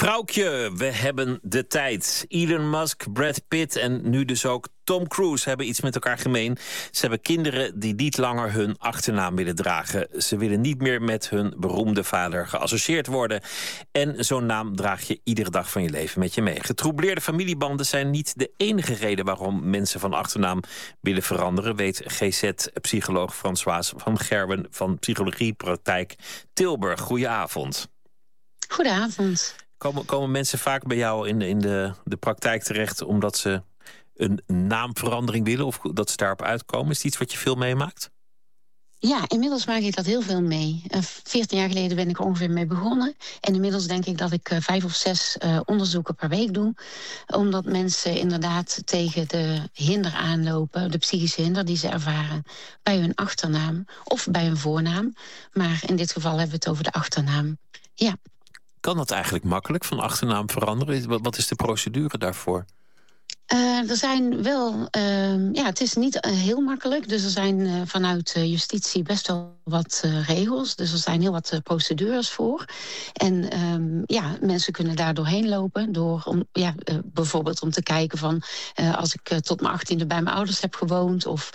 Vrouwtje, we hebben de tijd. Elon Musk, Brad Pitt en nu dus ook Tom Cruise hebben iets met elkaar gemeen. Ze hebben kinderen die niet langer hun achternaam willen dragen. Ze willen niet meer met hun beroemde vader geassocieerd worden. En zo'n naam draag je iedere dag van je leven met je mee. Getroubleerde familiebanden zijn niet de enige reden waarom mensen van achternaam willen veranderen, weet GZ-psycholoog Françoise van Gerwen van Psychologiepraktijk Tilburg. Goedenavond. Goedenavond. Komen mensen vaak bij jou in de praktijk terecht omdat ze een naamverandering willen of dat ze daarop uitkomen? Is het iets wat je veel meemaakt? Ja, inmiddels maak ik dat heel veel mee. 14 jaar geleden ben ik er ongeveer mee begonnen. En inmiddels denk ik dat ik 5 of 6 onderzoeken per week doe. Omdat mensen inderdaad tegen de hinder aanlopen, de psychische hinder die ze ervaren bij hun achternaam of bij hun voornaam. Maar in dit geval hebben we het over de achternaam. Ja. Kan dat eigenlijk makkelijk, van achternaam veranderen? Wat is de procedure daarvoor? Er zijn wel, het is niet heel makkelijk. Dus er zijn vanuit justitie best wel wat regels. Dus er zijn heel wat procedures voor. En mensen kunnen daar doorheen lopen. Bijvoorbeeld om te kijken van als ik tot mijn 18e bij mijn ouders heb gewoond. Of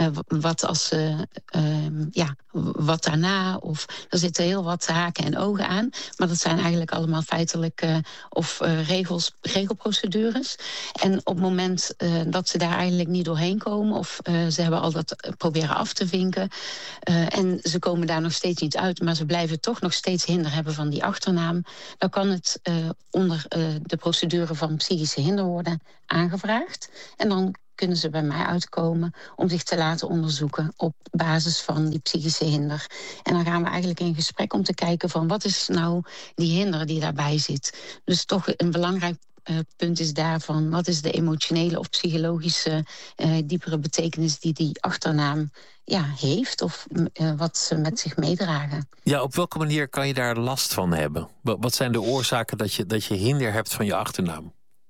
wat daarna. Of er zitten heel wat haken en ogen aan. Maar dat zijn eigenlijk allemaal feitelijk regelprocedures. En op het moment dat ze daar eigenlijk niet doorheen komen, of ze hebben al dat proberen af te vinken en ze komen daar nog steeds niet uit, maar ze blijven toch nog steeds hinder hebben van die achternaam, dan kan het onder de procedure van psychische hinder worden aangevraagd. En dan kunnen ze bij mij uitkomen om zich te laten onderzoeken op basis van die psychische hinder. En dan gaan we eigenlijk in gesprek om te kijken van wat is nou die hinder die daarbij zit. Dus toch een belangrijk punt is daarvan, wat is de emotionele of psychologische diepere betekenis die achternaam heeft of wat ze met zich meedragen. Ja, op welke manier kan je daar last van hebben? Wat zijn de oorzaken dat je hinder hebt van je achternaam?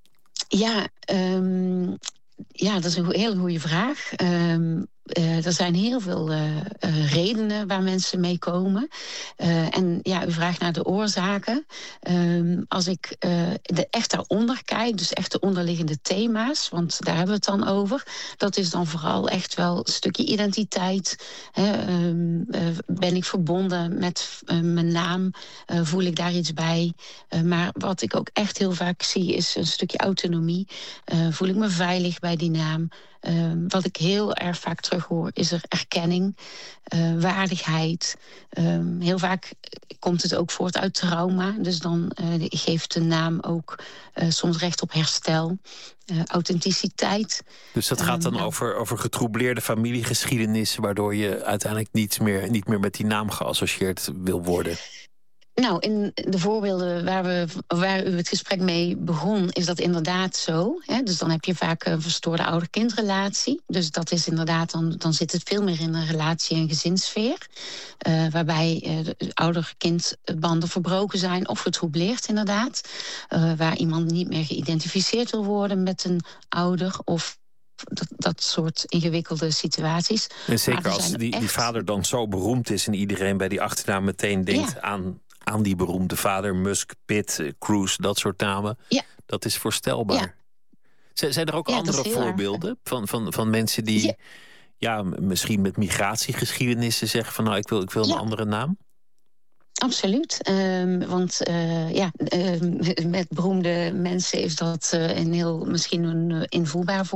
Dat is een hele goede vraag. Er zijn heel veel redenen waar mensen mee komen. U vraagt naar de oorzaken. Als ik echt daaronder kijk, dus echt de onderliggende thema's, want daar hebben we het dan over, dat is dan vooral echt wel een stukje identiteit. Ben ik verbonden met mijn naam? Voel ik daar iets bij? Maar wat ik ook echt heel vaak zie is een stukje autonomie. Voel ik me veilig bij die naam? Wat ik heel erg vaak terughoor is er erkenning, waardigheid. Heel vaak komt het ook voort uit trauma. Dus dan geeft de naam ook soms recht op herstel. Authenticiteit. Dus dat gaat dan over getroubleerde familiegeschiedenissen, waardoor je uiteindelijk niet meer met die naam geassocieerd wil worden? Nou, in de voorbeelden waar u het gesprek mee begon, is dat inderdaad zo. Hè? Dus dan heb je vaak een verstoorde ouder-kindrelatie. Dus dat is inderdaad, dan zit het veel meer in een relatie- en gezinssfeer. Waarbij de ouder-kindbanden verbroken zijn of getroubleerd inderdaad. Waar iemand niet meer geïdentificeerd wil worden met een ouder of dat soort ingewikkelde situaties. En zeker als die vader dan zo beroemd is en iedereen bij die achternaam meteen denkt aan die beroemde vader, Musk, Pitt, Cruise, dat soort namen. Ja. Dat is voorstelbaar. Ja. Zijn er ook andere voorbeelden van mensen die misschien met migratiegeschiedenissen zeggen van nou, ik wil een andere naam? Absoluut. Met beroemde mensen is dat misschien invoelbaar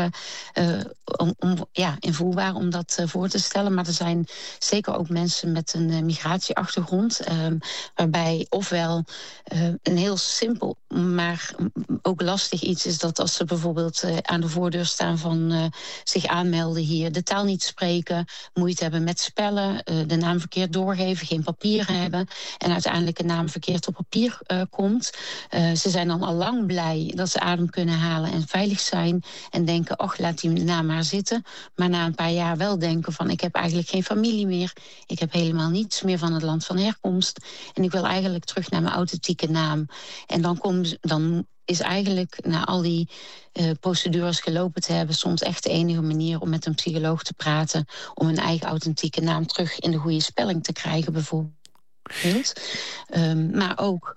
invoelbaar om dat voor te stellen. Maar er zijn zeker ook mensen met een migratieachtergrond, waarbij ofwel een heel simpel, maar ook lastig iets is dat als ze bijvoorbeeld aan de voordeur staan van zich aanmelden hier, de taal niet spreken, moeite hebben met spellen, de naam verkeerd doorgeven, geen papieren hebben en uiteindelijk een naam verkeerd op papier komt. Ze zijn dan al lang blij dat ze adem kunnen halen en veilig zijn en denken, laat die naam maar zitten. Maar na een paar jaar wel denken van, ik heb eigenlijk geen familie meer. Ik heb helemaal niets meer van het land van herkomst. En ik wil eigenlijk terug naar mijn authentieke naam. En dan is eigenlijk na al die procedures gelopen te hebben soms echt de enige manier om met een psycholoog te praten, om hun eigen authentieke naam terug in de goede spelling te krijgen bijvoorbeeld. Maar ook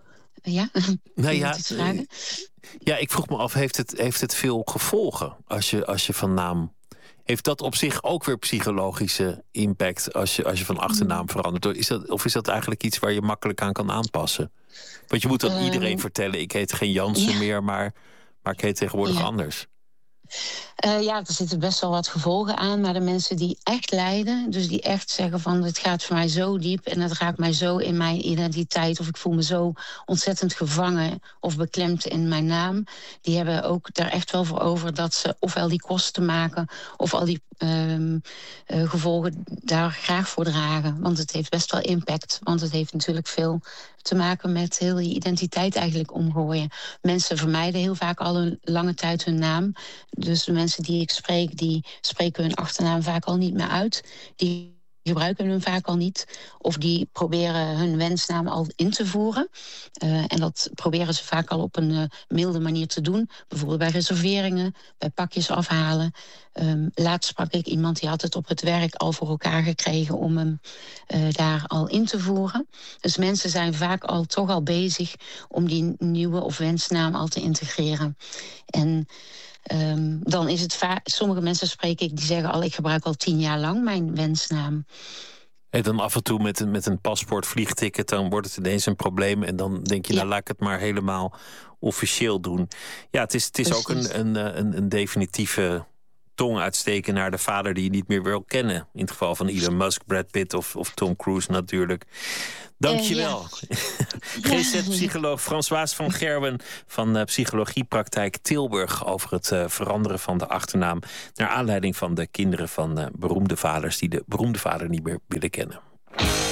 Ja, Nou ja, iets vragen? Ja, ik vroeg me af, heeft het veel gevolgen als je van naam... Heeft dat op zich ook weer psychologische impact als je van achternaam verandert? Of is dat eigenlijk iets waar je makkelijk aan kan aanpassen? Want je moet dan iedereen vertellen, ik heet geen Jansen meer, maar ik heet tegenwoordig anders. Ja, er zitten best wel wat gevolgen aan. Maar de mensen die echt lijden, dus die echt zeggen van het gaat voor mij zo diep en het raakt mij zo in mijn identiteit, of ik voel me zo ontzettend gevangen of beklemd in mijn naam, die hebben ook daar echt wel voor over dat ze ofwel die kosten maken of al die gevolgen daar graag voor dragen. Want het heeft best wel impact. Want het heeft natuurlijk veel te maken met heel die identiteit eigenlijk omgooien. Mensen vermijden heel vaak al een lange tijd hun naam. Dus de mensen die ik spreek, die spreken hun achternaam vaak al niet meer uit. Die gebruiken hem vaak al niet. Of die proberen hun wensnaam al in te voeren. En dat proberen ze vaak al op een milde manier te doen. Bijvoorbeeld bij reserveringen, bij pakjes afhalen. Laatst sprak ik iemand die had het op het werk al voor elkaar gekregen om hem daar al in te voeren. Dus mensen zijn vaak al toch al bezig om die nieuwe of wensnaam al te integreren. En dan is het vaak, sommige mensen spreek ik die zeggen al, ik gebruik al 10 jaar lang mijn wensnaam. En dan af en toe met een paspoort, vliegticket, dan wordt het ineens een probleem. En dan denk je, nou laat ik het maar helemaal officieel doen. Ja, het is ook een definitieve tong uitsteken naar de vader die je niet meer wil kennen. In het geval van Elon Musk, Brad Pitt of Tom Cruise natuurlijk. Dankjewel. GZ-psycholoog Françoise van Gerwen van psychologiepraktijk Tilburg over het veranderen van de achternaam naar aanleiding van de kinderen van beroemde vaders die de beroemde vader niet meer willen kennen.